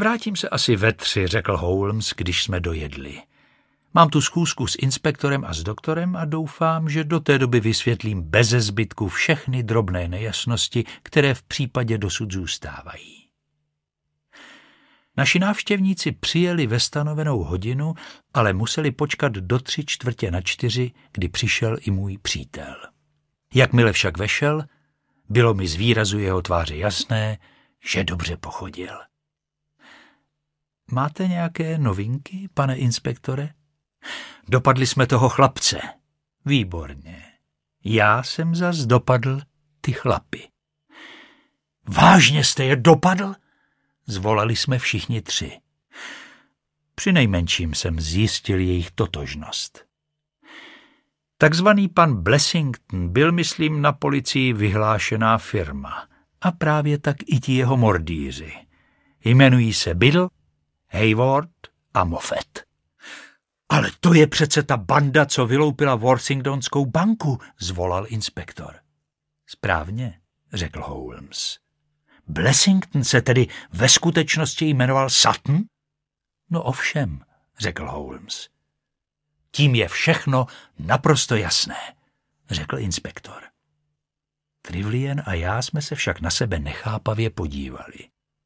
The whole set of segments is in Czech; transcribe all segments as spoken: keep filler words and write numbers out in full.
Vrátím se asi ve tři, řekl Holmes, když jsme dojedli. Mám tu schůzku s inspektorem a s doktorem a doufám, že do té doby vysvětlím beze zbytku všechny drobné nejasnosti, které v případě dosud zůstávají. Naši návštěvníci přijeli ve stanovenou hodinu, ale museli počkat do tři čtvrtě na čtyři, kdy přišel i můj přítel. Jakmile však vešel, bylo mi z výrazu jeho tváře jasné, že dobře pochodil. Máte nějaké novinky, pane inspektore? Dopadli jsme toho chlapce. Výborně. Já jsem zas dopadl ty chlapy. Vážně jste je dopadl? Zvolali jsme všichni tři. Přinejmenším jsem zjistil jejich totožnost. Takzvaný pan Blessington byl, myslím, na policii vyhlášená firma. A právě tak i ti jeho mordýři. Jmenují se Biddle, Hayward a Moffat. Ale to je přece ta banda, co vyloupila Worthingtonskou banku, zvolal inspektor. Správně, řekl Holmes. Blessington se tedy ve skutečnosti jmenoval Sutton? No ovšem, řekl Holmes. Tím je všechno naprosto jasné, řekl inspektor. Trevilian a já jsme se však na sebe nechápavě podívali.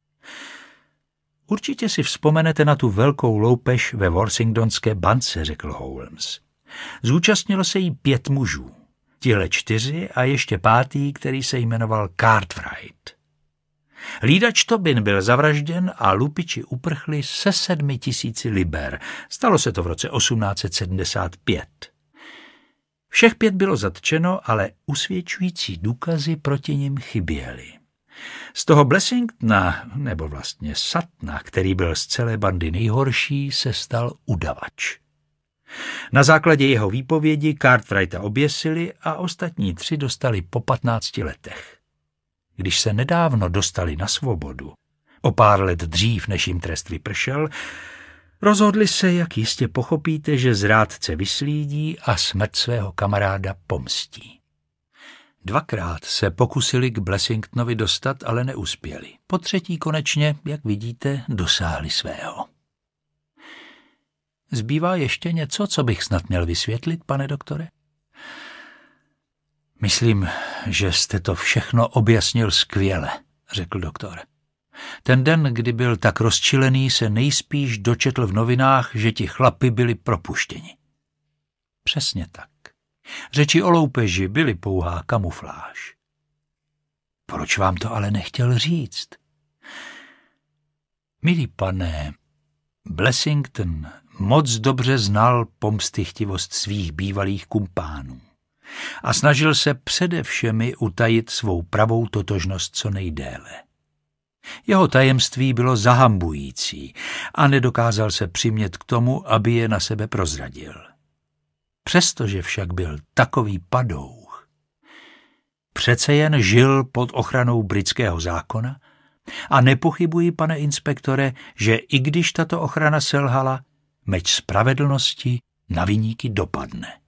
Určitě si vzpomenete na tu velkou loupež ve Worthingtonské bance, řekl Holmes. Zúčastnilo se jí pět mužů, tihle čtyři a ještě pátý, který se jmenoval Cartwright. Hlídač Tobin byl zavražděn a lupiči uprchli se sedmi tisíci liber. Stalo se to v roce osmnáct set sedmdesát pět. Všech pět bylo zatčeno, ale usvědčující důkazy proti nim chyběly. Z toho Blessingtona, nebo vlastně Suttona, který byl z celé bandy nejhorší, se stal udavač. Na základě jeho výpovědi Cartwrighta oběsili a ostatní tři dostali po patnácti letech. Když se nedávno dostali na svobodu, o pár let dřív, než jim trest vypršel, rozhodli se, jak jistě pochopíte, že zrádce vyslídí a smrt svého kamaráda pomstí. Dvakrát se pokusili k Blessingtonovi dostat, ale neuspěli. Po třetí konečně, jak vidíte, dosáhli svého. Zbývá ještě něco, co bych snad měl vysvětlit, pane doktore? Myslím, že jste to všechno objasnil skvěle, řekl doktor. Ten den, kdy byl tak rozčilený, se nejspíš dočetl v novinách, že ti chlapi byli propuštěni. Přesně tak. Řeči o loupeži byly pouhá kamufláž. Proč vám to ale nechtěl říct? Milý pane, Blessington moc dobře znal pomstychtivost svých bývalých kumpánů a snažil se přede všemi utajit svou pravou totožnost co nejdéle. Jeho tajemství bylo zahambující a nedokázal se přimět k tomu, aby je na sebe prozradil. Přestože však byl takový padouch, přece jen žil pod ochranou britského zákona a nepochybuji, pane inspektore, že i když tato ochrana selhala, meč spravedlnosti na viníky dopadne.